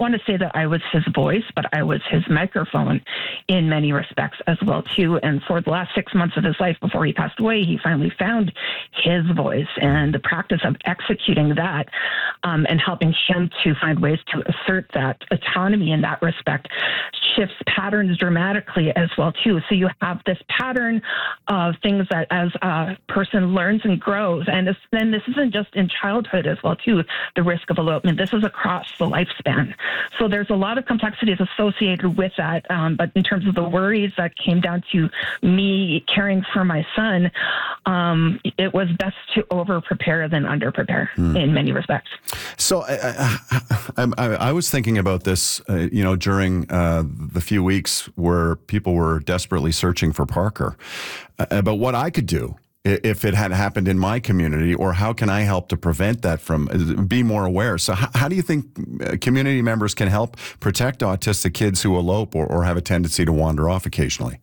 want to say that I was his voice, but I was his microphone in many respects as well, too. And for the last 6 months of his life before he passed away, he finally found his voice, and the practice of executing that and helping him to find ways to assert that autonomy in that respect shifts patterns dramatically as well, too. So you have this pattern of things that as a person learns and grows, and then this isn't just in childhood as well, too, the risk of elopement. This is across the lifespan. So there's a lot of complexities associated with that. But in terms of the worries that came down to me caring for my son, it was best to over-prepare than under-prepare in many respects. So I was thinking about this, during the few weeks where people were desperately searching for Parker, about what I could do if it had happened in my community, or how can I help to prevent that from, be more aware. So how do you think community members can help protect autistic kids who elope or have a tendency to wander off occasionally?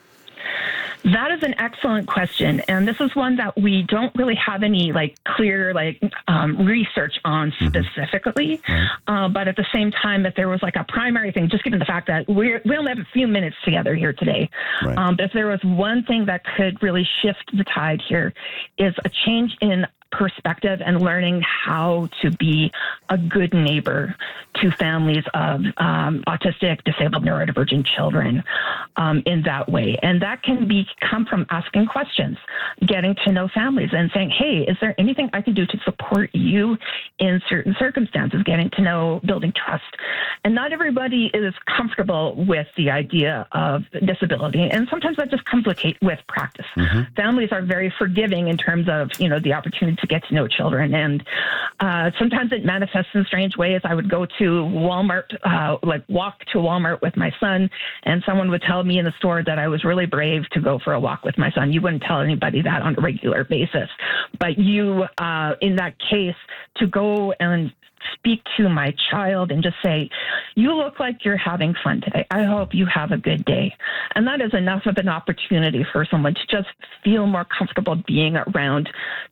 That is an excellent question. And this is one that we don't really have any clear research on specifically. But at the same time, if there was a primary thing, just given the fact that we only have a few minutes together here today, but if there was one thing that could really shift the tide here is a change in perspective and learning how to be a good neighbor to families of autistic, disabled, neurodivergent children in that way. And that can come from asking questions, getting to know families and saying, hey, is there anything I can do to support you in certain circumstances, getting to know, building trust. And not everybody is comfortable with the idea of disability. And sometimes that just comes with practice. Families are very forgiving in terms of, the opportunity to get to know children. And sometimes it manifests in strange ways. I would go to Walmart, walk to Walmart with my son, and someone would tell me in the store that I was really brave to go for a walk with my son. You wouldn't tell anybody that on a regular basis. But you, in that case, to go and speak to my child and just say, you look like you're having fun today. I hope you have a good day. And that is enough of an opportunity for someone to just feel more comfortable being around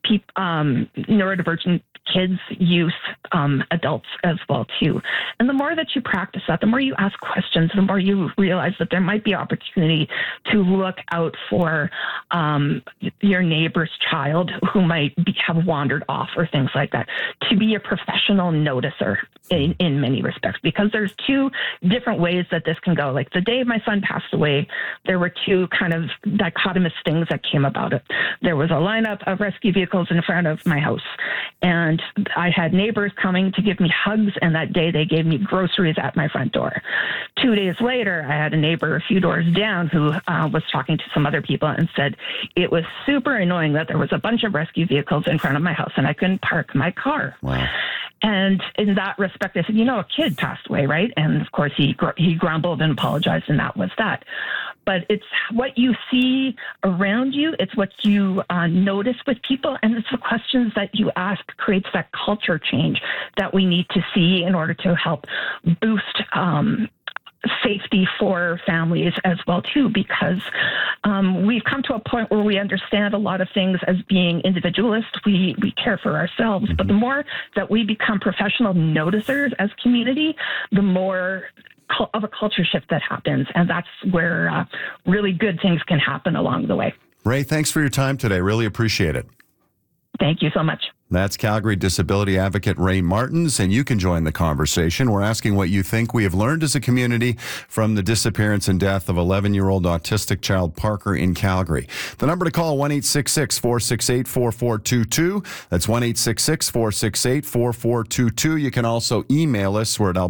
neurodivergent kids, youth, adults as well, too. And the more that you practice that, the more you ask questions, the more you realize that there might be opportunity to look out for your neighbor's child who might have wandered off or things like that, to be a professional noticer in many respects, because there's two different ways that this can go. Like the day my son passed away, there were two kind of dichotomous things that came about it. There was a lineup of rescue vehicles in front of my house, and I had neighbors coming to give me hugs, and that day they gave me groceries at my front door. 2 days later, I had a neighbor a few doors down who was talking to some other people and said it was super annoying that there was a bunch of rescue vehicles in front of my house and I couldn't park my car. Wow. And in that respect, I said, a kid passed away, right? And of course, he grumbled and apologized, and that was that. But it's what you see around you. It's what you notice with people. And it's the questions that you ask creates that culture change that we need to see in order to help boost safety for families as well, too, because we've come to a point where we understand a lot of things as being individualist. We care for ourselves, but the more that we become professional noticers as community, the more of a culture shift that happens. And that's where really good things can happen along the way. Ray, thanks for your time today. Really appreciate it. Thank you so much. That's Calgary disability advocate Ray Martins, and you can join the conversation. We're asking what you think we have learned as a community from the disappearance and death of 11-year-old autistic child Parker in Calgary. The number to call, 1-866-468-4422. That's 1-866-468-4422. You can also email us. We're at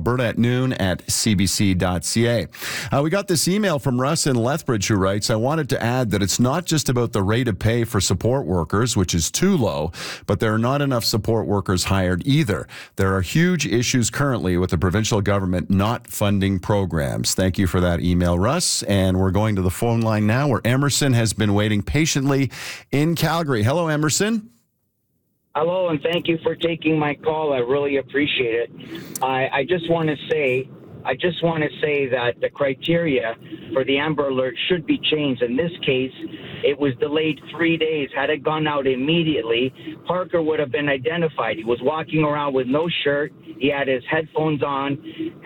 alberta@noon@cbc.ca. We got this email from Russ in Lethbridge who writes, I wanted to add that it's not just about the rate of pay for support workers, which is too low, but there are not enough support workers hired either. There are huge issues currently with the provincial government not funding programs. Thank you for that email, Russ. And we're going to the phone line now where Emerson has been waiting patiently in Calgary. Hello, Emerson. Hello, and thank you for taking my call. I really appreciate it. I just want to say that the criteria for the Amber Alert should be changed. In this case, it was delayed 3 days. Had it gone out immediately, Parker would have been identified. He was walking around with no shirt. He had his headphones on,